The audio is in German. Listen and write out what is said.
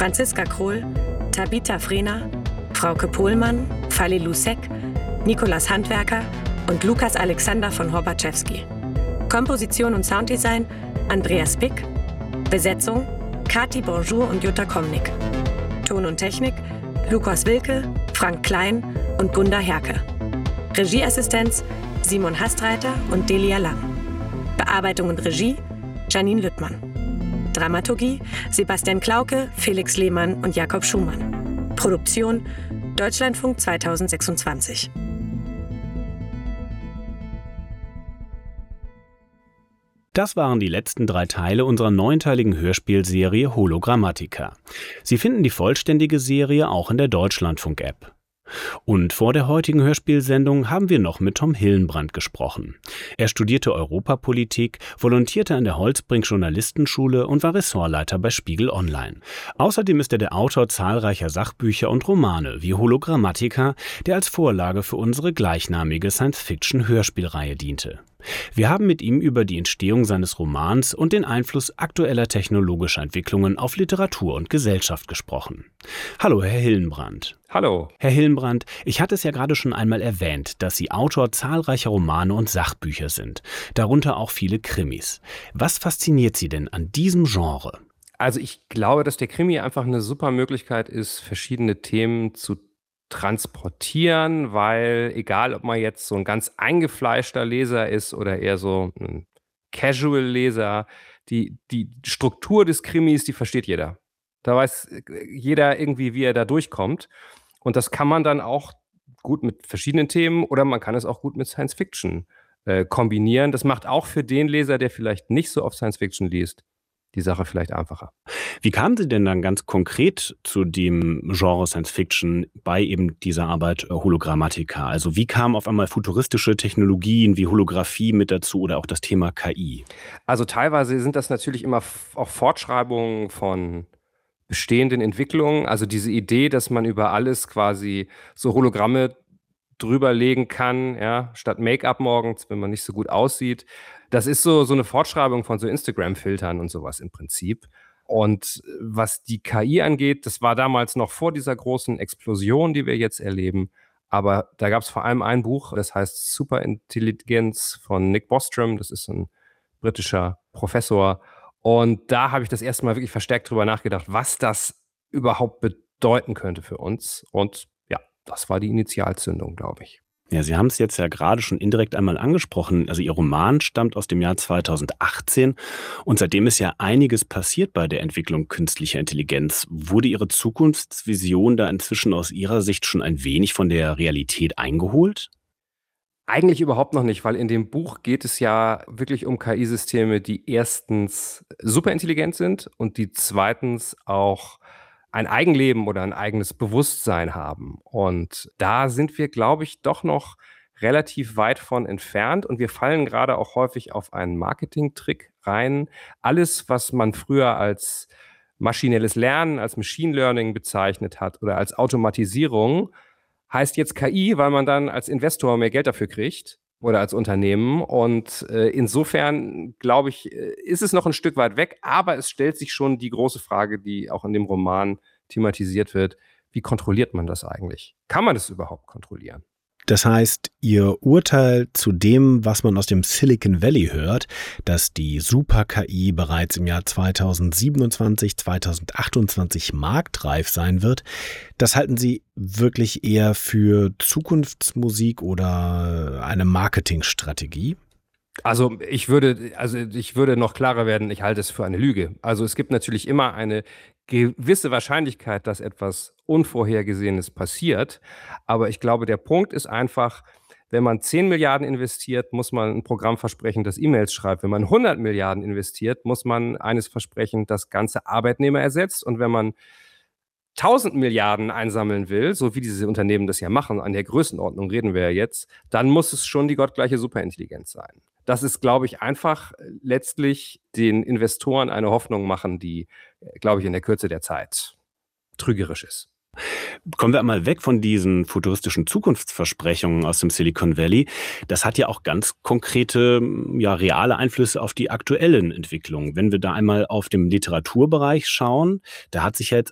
Franziska Krohl, Tabitha Frehner, Frauke Pohlmann, Falilou Sek, Nikolas Handwerker und Lukas Alexander von Horbaczewski. Komposition und Sounddesign Andreas Bick. Besetzung Kati Bonjour und Jutta Komnik. Ton und Technik Lukas Wilke, Frank Klein und Gunda Herke. Regieassistenz Simon Hastreiter und Delia Lang. Bearbeitung und Regie Janine Lüttmann. Dramaturgie Sebastian Klauke, Felix Lehmann und Jakob Schumann. Produktion Deutschlandfunk 2026. Das waren die letzten 3 Teile unserer 9-teiligen Hörspielserie Hologrammatica. Sie finden die vollständige Serie auch in der Deutschlandfunk-App. Und vor der heutigen Hörspielsendung haben wir noch mit Tom Hillenbrand gesprochen. Er studierte Europapolitik, volontierte an der Holzbrink Journalistenschule und war Ressortleiter bei Spiegel Online. Außerdem ist er der Autor zahlreicher Sachbücher und Romane wie Hologrammatica, der als Vorlage für unsere gleichnamige Science-Fiction-Hörspielreihe diente. Wir haben mit ihm über die Entstehung seines Romans und den Einfluss aktueller technologischer Entwicklungen auf Literatur und Gesellschaft gesprochen. Hallo, Herr Hillenbrand. Hallo. Herr Hillenbrand, ich hatte es ja gerade schon einmal erwähnt, dass Sie Autor zahlreicher Romane und Sachbücher sind, darunter auch viele Krimis. Was fasziniert Sie denn an diesem Genre? Also ich glaube, dass der Krimi einfach eine super Möglichkeit ist, verschiedene Themen zu transportieren, weil egal, ob man jetzt so ein ganz eingefleischter Leser ist oder eher so ein Casual-Leser, die Struktur des Krimis, die versteht jeder. Da weiß jeder irgendwie, wie er da durchkommt. Und das kann man dann auch gut mit verschiedenen Themen oder man kann es auch gut mit Science-Fiction kombinieren. Das macht auch für den Leser, der vielleicht nicht so oft Science-Fiction liest, die Sache vielleicht einfacher. Wie kamen Sie denn dann ganz konkret zu dem Genre Science-Fiction bei eben dieser Arbeit Hologrammatica? Also wie kamen auf einmal futuristische Technologien wie Holographie mit dazu oder auch das Thema KI? Also teilweise sind das natürlich immer auch Fortschreibungen von bestehenden Entwicklungen. Also diese Idee, dass man über alles quasi so Hologramme drüberlegen kann, ja, statt Make-up morgens, wenn man nicht so gut aussieht. Das ist so eine Fortschreibung von so Instagram-Filtern und sowas im Prinzip. Und was die KI angeht, das war damals noch vor dieser großen Explosion, die wir jetzt erleben. Aber da gab es vor allem ein Buch, das heißt Superintelligenz von Nick Bostrom. Das ist ein britischer Professor. Und da habe ich das erste Mal wirklich verstärkt drüber nachgedacht, was das überhaupt bedeuten könnte für uns. Und ja, das war die Initialzündung, glaube ich. Ja, Sie haben es jetzt ja gerade schon indirekt einmal angesprochen. Also Ihr Roman stammt aus dem Jahr 2018 und seitdem ist ja einiges passiert bei der Entwicklung künstlicher Intelligenz. Wurde Ihre Zukunftsvision da inzwischen aus Ihrer Sicht schon ein wenig von der Realität eingeholt? Eigentlich überhaupt noch nicht, weil in dem Buch geht es ja wirklich um KI-Systeme, die erstens superintelligent sind und die zweitens auch ein Eigenleben oder ein eigenes Bewusstsein haben. Und da sind wir, glaube ich, doch noch relativ weit von entfernt. Und wir fallen gerade auch häufig auf einen Marketing-Trick rein. Alles, was man früher als maschinelles Lernen, als Machine Learning bezeichnet hat oder als Automatisierung, heißt jetzt KI, weil man dann als Investor mehr Geld dafür kriegt oder als Unternehmen. Und insofern, glaube ich, ist es noch ein Stück weit weg, aber es stellt sich schon die große Frage, die auch in dem Roman thematisiert wird, wie kontrolliert man das eigentlich? Kann man das überhaupt kontrollieren? Das heißt, Ihr Urteil zu dem, was man aus dem Silicon Valley hört, dass die Super-KI bereits im Jahr 2027, 2028 marktreif sein wird, das halten Sie wirklich eher für Zukunftsmusik oder eine Marketingstrategie? Also ich würde noch klarer werden, ich halte es für eine Lüge. Also es gibt natürlich immer eine gewisse Wahrscheinlichkeit, dass etwas Unvorhergesehenes passiert. Aber ich glaube, der Punkt ist einfach, wenn man 10 Milliarden investiert, muss man ein Programm versprechen, das E-Mails schreibt. Wenn man 100 Milliarden investiert, muss man eines versprechen, das ganze Arbeitnehmer ersetzt. Und wenn man 1000 Milliarden einsammeln will, so wie diese Unternehmen das ja machen, an der Größenordnung reden wir ja jetzt, dann muss es schon die gottgleiche Superintelligenz sein. Das ist, glaube ich, einfach letztlich den Investoren eine Hoffnung machen, die, glaube ich, in der Kürze der Zeit trügerisch ist. Kommen wir einmal weg von diesen futuristischen Zukunftsversprechungen aus dem Silicon Valley. Das hat ja auch ganz konkrete, ja, reale Einflüsse auf die aktuellen Entwicklungen. Wenn wir da einmal auf den Literaturbereich schauen, da hat sich jetzt